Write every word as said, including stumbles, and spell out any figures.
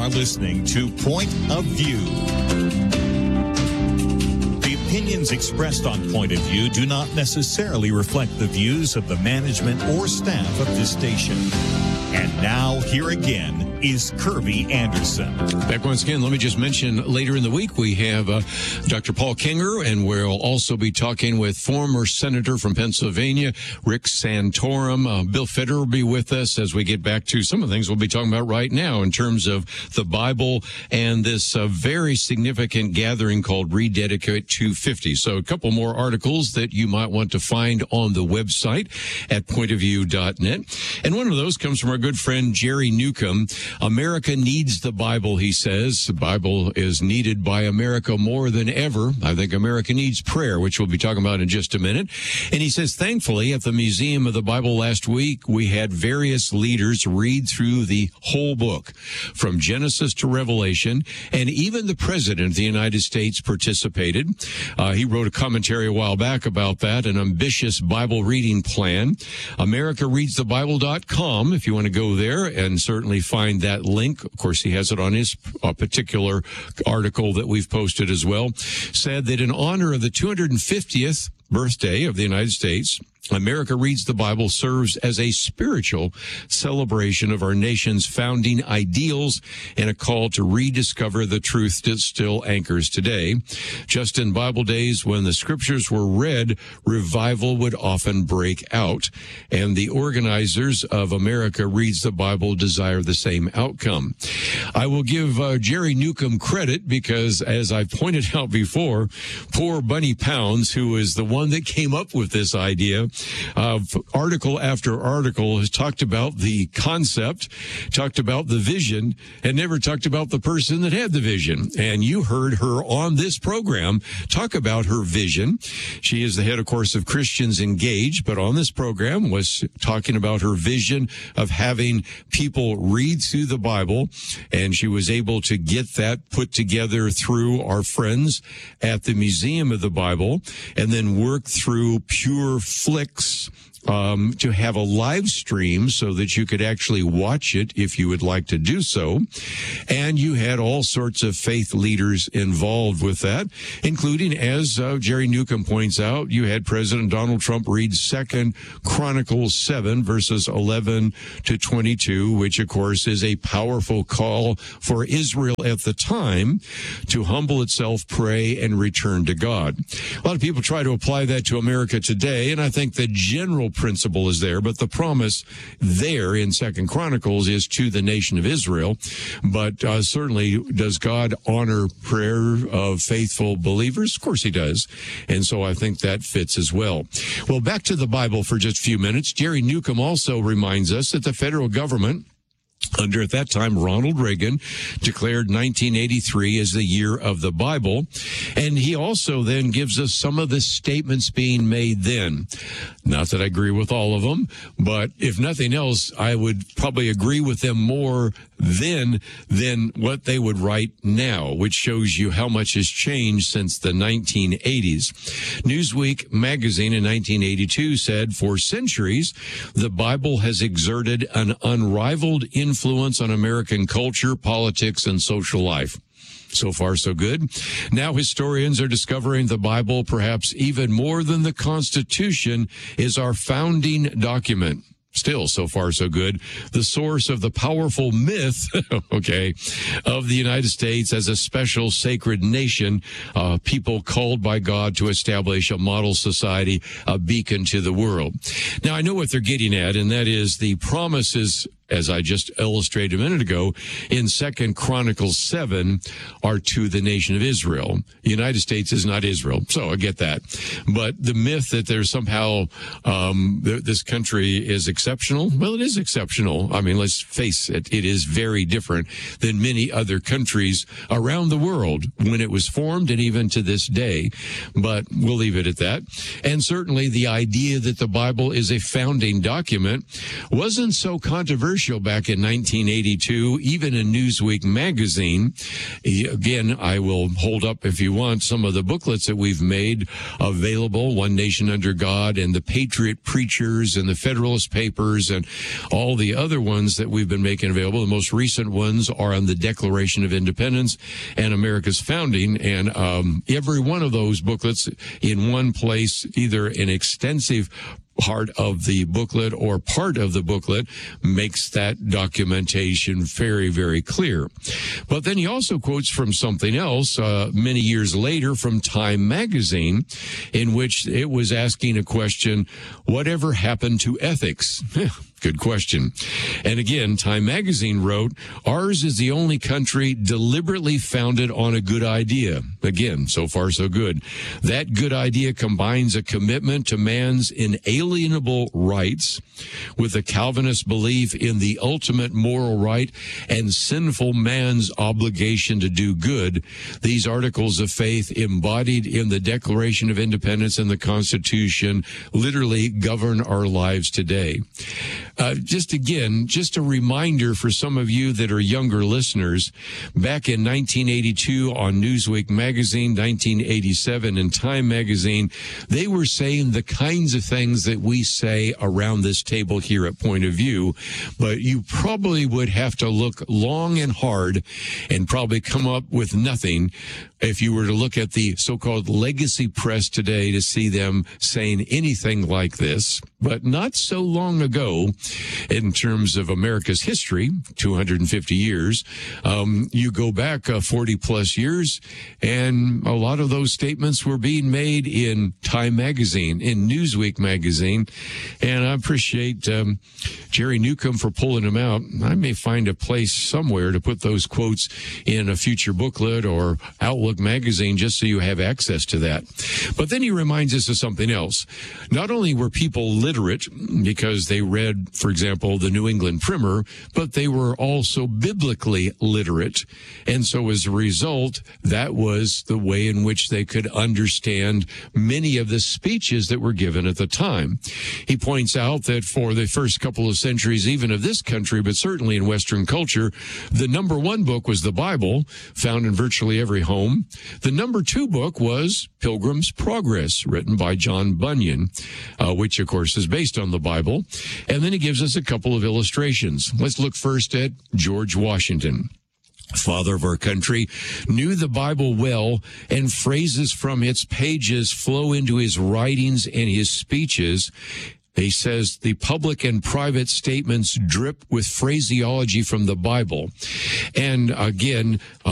are listening to Point of View. The opinions expressed on Point of View do not necessarily reflect the views of the management or staff of this station. And now, here again is Kirby Anderson. Back once again, let me just mention later in the week we have uh, Doctor Paul Kinger, and we'll also be talking with former Senator from Pennsylvania, Rick Santorum. Uh, Bill Fitter will be with us as we get back to some of the things we'll be talking about right now in terms of the Bible and this uh, very significant gathering called Rededicate two fifty. So a couple more articles that you might want to find on the website at point of view dot net. And one of those comes from our good friend Jerry Newcomb. America needs the Bible, he says. The Bible is needed by America more than ever. I think America needs prayer, which we'll be talking about in just a minute. And he says, thankfully, at the Museum of the Bible last week, we had various leaders read through the whole book, from Genesis to Revelation, and even the President of the United States participated. Uh, he wrote a commentary a while back about that, an ambitious Bible reading plan. America Reads The Bible dot com, if you want to go there and certainly find that link. Of course, he has it on his uh, particular article that we've posted as well. Said that in honor of the two hundred fiftieth birthday of the United States, America Reads the Bible serves as a spiritual celebration of our nation's founding ideals and a call to rediscover the truth that still anchors today. Just in Bible days, when the scriptures were read, revival would often break out, and the organizers of America Reads the Bible desire the same outcome. I will give uh, Jerry Newcomb credit because, as I pointed out before, poor Bunny Pounds, who is the one that came up with this idea, Uh, article after article has talked about the concept, talked about the vision, and never talked about the person that had the vision. And you heard her on this program talk about her vision. She is the head, of course, of Christians Engaged, but on this program was talking about her vision of having people read through the Bible, and she was able to get that put together through our friends at the Museum of the Bible, and then work through Pure Flix Um, to have a live stream so that you could actually watch it if you would like to do so. And you had all sorts of faith leaders involved with that, including, as uh, Jerry Newcomb points out, you had President Donald Trump read Second Chronicles seven, verses eleven to twenty-two, which, of course, is a powerful call for Israel at the time to humble itself, pray, and return to God. A lot of people try to apply that to America today, and I think the general principle is there, but the promise there in Second Chronicles is to the nation of Israel. But uh, certainly, does God honor prayer of faithful believers? Of course he does. And so I think that fits as well. Well, back to the Bible for just a few minutes. Jerry Newcomb also reminds us that the federal government, under, at that time, Ronald Reagan, declared nineteen eighty-three as the year of the Bible. And he also then gives us some of the statements being made then. Not that I agree with all of them, but if nothing else, I would probably agree with them more then than what they would write now, which shows you how much has changed since the nineteen eighties. Newsweek magazine in nineteen eighty-two said, for centuries, the Bible has exerted an unrivaled influence on American culture, politics, and social life. So far, so good. Now historians are discovering the Bible, perhaps even more than the Constitution, is our founding document. Still, so far, so good. The source of the powerful myth, okay, of the United States as a special sacred nation, uh, people called by God to establish a model society, a beacon to the world. Now, I know what they're getting at, and that is the promises, as I just illustrated a minute ago, in Second Chronicles seven are to the nation of Israel. The United States is not Israel, so I get that. But the myth that there's somehow um, th- this country is exceptional, well, it is exceptional. I mean, let's face it, it is very different than many other countries around the world when it was formed and even to this day. But we'll leave it at that. And certainly the idea that the Bible is a founding document wasn't so controversial show back in nineteen eighty-two, even in Newsweek magazine. Again, I will hold up, if you want, some of the booklets that we've made available, One Nation Under God and the Patriot Preachers and the Federalist Papers and all the other ones that we've been making available. The most recent ones are on the Declaration of Independence and America's founding, and um, every one of those booklets in one place, either an extensive part of the booklet or part of the booklet, makes that documentation very, very clear. But then he also quotes from something else uh, many years later from Time magazine, in which it was asking a question, whatever happened to ethics? Good question. And again, Time magazine wrote, ours is the only country deliberately founded on a good idea. Again, so far so good. That good idea combines a commitment to man's inalienable rights with a Calvinist belief in the ultimate moral right and sinful man's obligation to do good. These articles of faith embodied in the Declaration of Independence and the Constitution literally govern our lives today. Uh, just again, just a reminder for some of you that are younger listeners, back in nineteen eighty-two on Newsweek magazine, nineteen eighty-seven in Time magazine, they were saying the kinds of things that we say around this table here at Point of View, but you probably would have to look long and hard and probably come up with nothing if you were to look at the so-called legacy press today to see them saying anything like this. But not so long ago, in terms of America's history, two hundred fifty years, um, you go back uh, forty plus years, and a lot of those statements were being made in Time magazine, in Newsweek magazine, and I appreciate um, Jerry Newcomb for pulling them out. I may find a place somewhere to put those quotes in a future booklet or Outlook magazine just so you have access to that. But then he reminds us of something else. Not only were people literate because they read, for example, the New England Primer, but they were also biblically literate. And so as a result, that was the way in which they could understand many of the speeches that were given at the time. He points out that for the first couple of centuries, even of this country, but certainly in Western culture, the number one book was the Bible, found in virtually every home. The number two book was Pilgrim's Progress, written by John Bunyan, uh, which, of course, is based on the Bible. And then he gives us a couple of illustrations. Let's look first at George Washington. Father of our country, knew the Bible well, and phrases from its pages flow into his writings and his speeches. He says the public and private statements drip with phraseology from the Bible. And again,